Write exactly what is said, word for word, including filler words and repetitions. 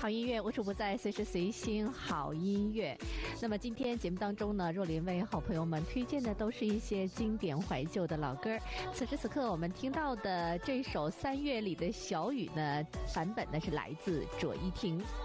好音乐无处不在，随时随心好音乐。那么今天节目当中呢，若琳为好朋友们推荐的都是一些经典怀旧的老歌。此时此刻我们听到的这首《三月里的小雨》呢，版本呢是来自卓依婷。